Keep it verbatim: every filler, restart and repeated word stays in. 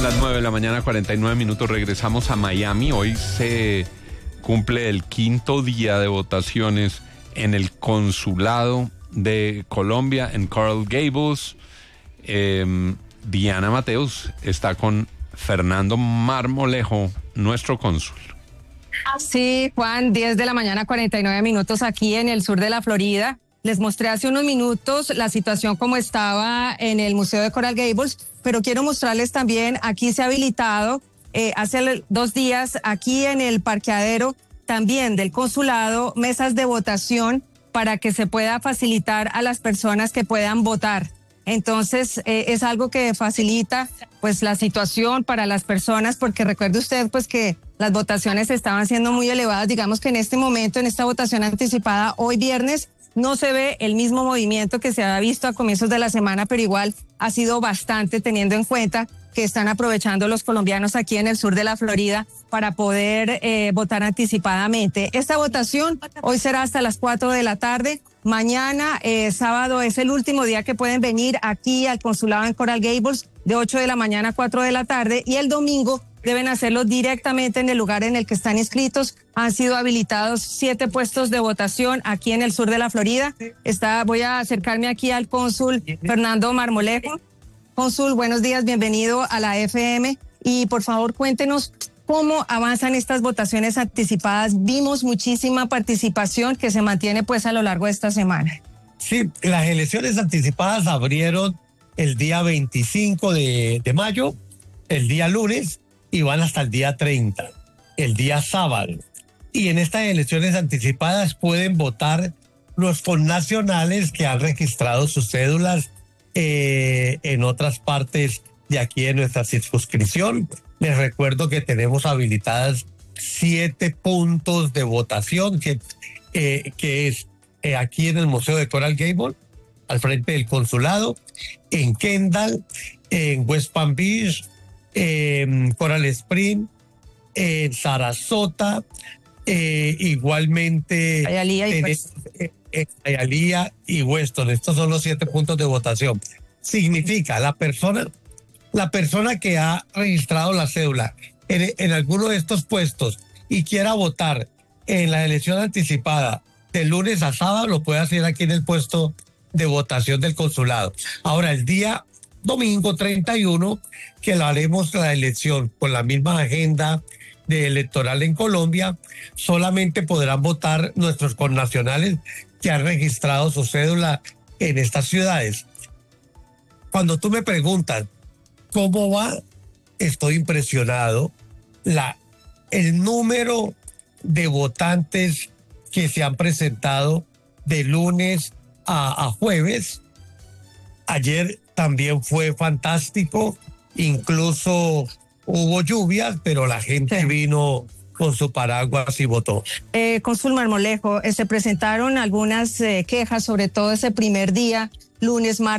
las nueve de la mañana, cuarenta y nueve minutos. Regresamos a Miami. Hoy se cumple el quinto día de votaciones en el consulado de Colombia en Coral Gables. Eh, Diana Mateos está con Fernando Marmolejo, nuestro cónsul. Sí, Juan, diez de la mañana, cuarenta y nueve minutos aquí en el sur de la Florida. Les mostré hace unos minutos la situación como estaba en el Museo de Coral Gables, pero quiero mostrarles también, aquí se ha habilitado eh, hace dos días, aquí en el parqueadero también del consulado, mesas de votación para que se pueda facilitar a las personas que puedan votar. Entonces, eh, es algo que facilita pues la situación para las personas, porque recuerde usted pues que las votaciones estaban siendo muy elevadas. Digamos que en este momento, en esta votación anticipada, hoy viernes, no se ve el mismo movimiento que se había visto a comienzos de la semana, pero igual ha sido bastante, teniendo en cuenta que están aprovechando los colombianos aquí en el sur de la Florida para poder eh, votar anticipadamente. Esta votación hoy será hasta las cuatro de la tarde. Mañana, eh, sábado, es el último día que pueden venir aquí al consulado en Coral Gables de ocho de la mañana a cuatro de la tarde, y el domingo deben hacerlo directamente en el lugar en el que están inscritos. Han sido habilitados siete puestos de votación aquí en el sur de la Florida. Está, voy a acercarme aquí al cónsul Fernando Marmolejo. Cónsul, buenos días, bienvenido a la F M. Y por favor, cuéntenos cómo avanzan estas votaciones anticipadas. Vimos muchísima participación que se mantiene pues a lo largo de esta semana. Sí, las elecciones anticipadas abrieron el día veinticinco de, de mayo, el día lunes, y van hasta el día treinta, el día sábado. Y en estas elecciones anticipadas pueden votar los connacionales que han registrado sus cédulas eh, en otras partes de aquí de nuestra circunscripción. Les recuerdo que tenemos habilitadas siete puntos de votación, que, eh, que es eh, aquí en el Museo de Coral Gables, al frente del consulado, en Kendall, en West Palm Beach, en Coral Spring, en Sarasota, eh, igualmente Hialeah y tenemos, eh, en Hialeah y Weston. Estos son los siete puntos de votación. Significa la persona, la persona que ha registrado la cédula en, en alguno de estos puestos y quiera votar en la elección anticipada de lunes a sábado, lo puede hacer aquí en el puesto de votación del consulado. Ahora, el día domingo treinta y uno, que lo haremos la elección con la misma agenda de electoral en Colombia, solamente podrán votar nuestros connacionales que han registrado su cédula en estas ciudades. Cuando tú me preguntas cómo va, estoy impresionado. La, el número de votantes que se han presentado de lunes a, a jueves. Ayer también fue fantástico, incluso hubo lluvias, pero la gente sí vino con su paraguas y votó. Eh, Cónsul Marmolejo, eh, se presentaron algunas eh, quejas, sobre todo ese primer día, lunes, martes.